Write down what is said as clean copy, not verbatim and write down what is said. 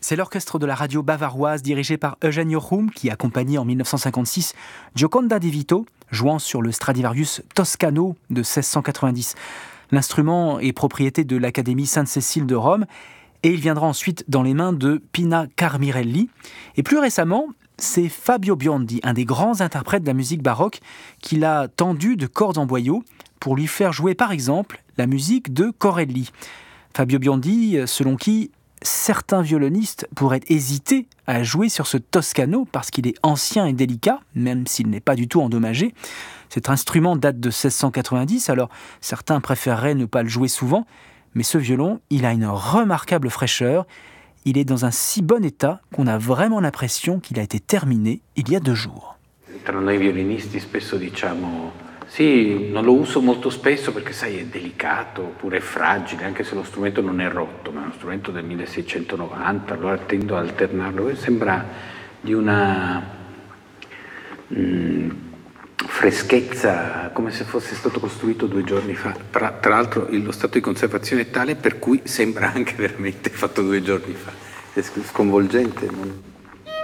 C'est l'orchestre de la radio bavaroise dirigé par Eugenio Rum qui accompagnait en 1956 Gioconda di Vito, jouant sur le Stradivarius Toscano de 1690. L'instrument est propriété de l'Académie Sainte-Cécile de Rome et il viendra ensuite dans les mains de Pina Carmirelli. Et plus récemment, c'est Fabio Biondi, un des grands interprètes de la musique baroque, qui l'a tendu de cordes en boyau pour lui faire jouer par exemple la musique de Corelli. Fabio Biondi, selon qui certains violonistes pourraient hésiter à jouer sur ce Toscano parce qu'il est ancien et délicat, même s'il n'est pas du tout endommagé. Cet instrument date de 1690, alors certains préféreraient ne pas le jouer souvent, mais ce violon, il a une remarquable fraîcheur. Il est dans un si bon état qu'on a vraiment l'impression qu'il a été terminé il y a 2 jours. Tra noi violinisti spesso diciamo sì, non lo uso molto spesso perché sai è delicato oppure è fragile, anche se lo strumento non è rotto, ma è uno strumento del 1690, allora tendo a alternarlo. Sembra di una freschezza, come se fosse stato costruito 2 giorni fa. Tra l'altro lo stato di conservazione è tale per cui sembra anche veramente fatto 2 giorni fa. È sconvolgente.